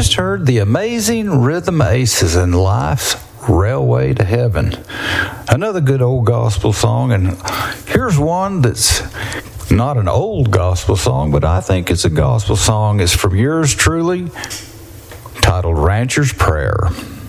just heard the amazing Rhythm Aces and Life's Railway to Heaven. Another good old gospel song, and here's one that's not an old gospel song, but I think it's a gospel song. It's from yours truly, titled Rancher's Prayer.